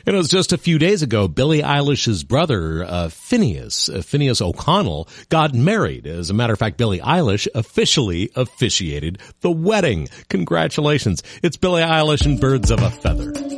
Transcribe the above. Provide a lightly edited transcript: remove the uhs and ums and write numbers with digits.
And it was just a few days ago, Billie Eilish's brother, Phineas O'Connell, got married. As a matter of fact, Billie Eilish officially officiated the wedding. Congratulations. It's Billie Eilish and Birds of a Feather.